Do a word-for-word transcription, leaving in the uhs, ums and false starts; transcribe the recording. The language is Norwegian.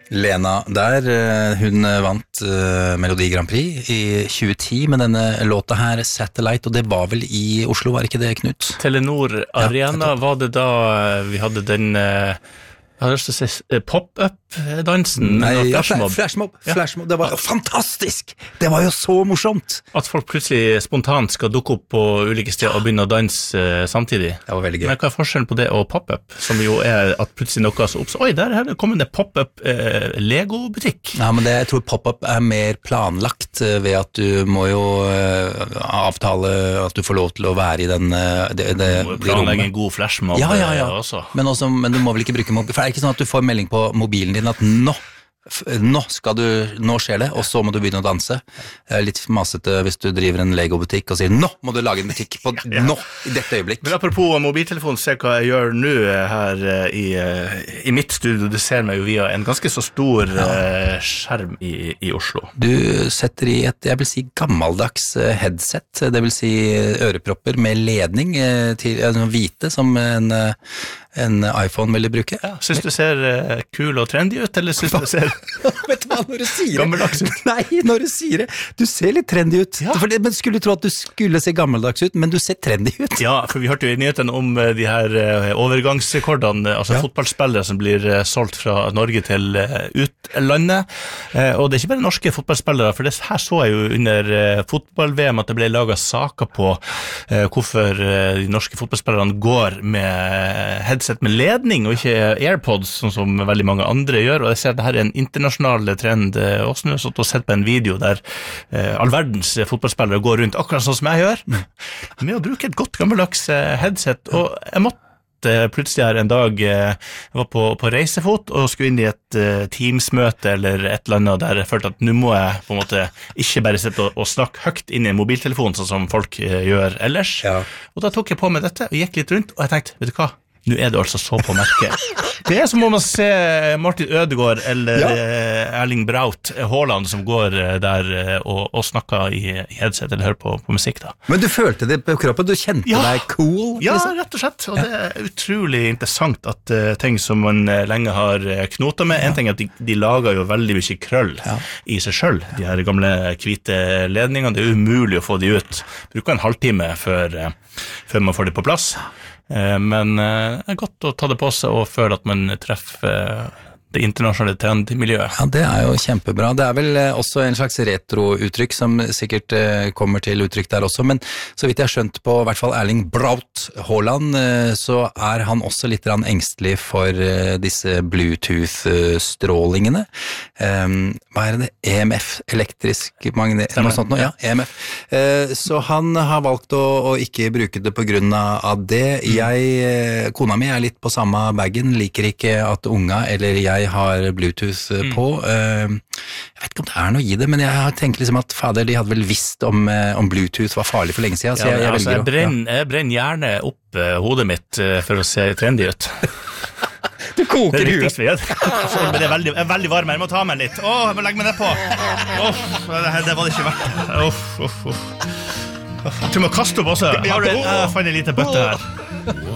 Lena der, hun vant Melodi Grand Prix i tjue ti med denne låta her, Satellite, og det var vel i Oslo, var ikke det, Knut? Telenor Arena, ja, var det da vi hadde den, jeg har lyst til å si pop-up-dansen? Nei, ja, flashmob, ja. flashmob, det var jo fantastisk! Det var jo så morsomt! At folk plutselig spontant skal dukke opp på ulike steder og begynne å danse samtidig. Det var veldig gøy. Men hva er forskjellen på det og pop-up, som jo er at plutselig noe så oppstår? Oi, der er det kommet en pop-up eh, Lego-butikk. Ja, men det, jeg tror pop-up er mer planlagt ved at du må jo uh, avtale at du får lov til å være i den uh, det, det, Du må planlegge en god flashmob ja, ja, ja. også. Men, også, men du må vel ikke bruke mobil, for det er ikke sånn at du får melding på mobilen din at nå Nå skal du, nå skjer det, og så må du begynne å danse. Litt masete hvis du driver en Lego-butikk og sier nå må du lage en butikk på ja. nå, i dette øyeblikk. Men apropos mobiltelefon, se hva jeg gjør nå her i, i mitt studio. Du ser meg jo via en ganske så stor ja. skjerm i, i Oslo. Du setter i et, jeg vil si, gammeldags headset, det vil si ørepropper med ledning til altså, hvite som en en iPhone vil du bruke. Ja, synes du ser uh, kul og trendy ut, eller synes du ser vet du hva, når du sier gammeldags ut? Nei, når du sier det, du ser litt trendy ut. Ja. For det, men skulle tro at du skulle se gammeldags ut, men du ser trendy ut. Ja, for vi hørte jo i nyheten om uh, de her uh, overgangsrekordene, altså ja. fotballspillere som blir uh, solgt fra Norge til uh, utlandet, uh, og det er ikke bare norske fotballspillere, for det her så jeg jo under uh, fotball-V M at det ble laget saker på uh, hvorfor uh, de norske fotballspillerne går med headset med ledning og ikke AirPods, sånn som veldig mange andre gjør, og jeg ser at dette er en internasjonal trend. Også nå har jeg sett på en video der eh, all verdens fotballspillere går rundt akkurat sånn som jeg gjør, med å bruke et godt gammeldags headset, og jeg måtte plutselig her en dag, jeg var på, på reisefot og skulle inn i et uh, Teams-møte eller et eller annet der jeg følte at nå må jeg på en måte ikke bare sitte og, og snakke høyt inn i en mobiltelefon sånn som folk uh, gjør ellers, ja. og da tok jeg på meg dette og gikk litt rundt, og jeg tenkte, vet du hva? Nå er det altså så på merket. Det er som om man ser Martin Ødegaard eller ja. Erling Braut Haaland som går der og, og snakker i headset eller hører på, på musikk da. Men du følte det på kroppen, du kjente ja. deg cool? Ja, liksom. Rett og slett, og ja. det er utrolig interessant at uh, ting som man uh, lenge har knotet med, ja. en ting er at de, de lager jo veldig mye krøll ja. i seg selv, de her gamle hvite ledningene, det er umulig å få de ut. Bruker en halvtime før, uh, før man får det på plass. Men det er godt å ta det på seg og føle at man treffer det internasjonale trendmiljøet. Ja, det er jo kjempebra. Det er vel også en slags retro-uttrykk som sikkert kommer til uttrykk der også, men så vidt jeg har skjønt på i hvert fall Erling Braut Haaland, så er han også litt engstelig for disse Bluetooth-strålingene. Hva er det? E M F, elektrisk magnet, noe sånt nå? Ja, E M F. Så han har valgt å, å ikke bruke det på grunn av det. Jeg, kona mi er litt på samme bagen, liker ikke at unga eller jeg jeg har Bluetooth på. Mm. Jeg vet ikke om det er noe i det, men jeg har tenkt liksom at fader, de hadde vel visst om, om Bluetooth var farlig for lenge siden. Så jeg, ja, jeg, altså, jeg, brenner, ja. jeg brenner gjerne opp uh, hodet mitt uh, for å se trendy ut. Du koker det huet. Men det er veldig, er veldig varm, jeg må ta meg litt. Åh, jeg må legge meg det på. Åh, det, det var det ikke verdt. Åh, åh, åh. Jeg tror jeg må kaste opp også. Har du, jeg fant en liten bøtte her.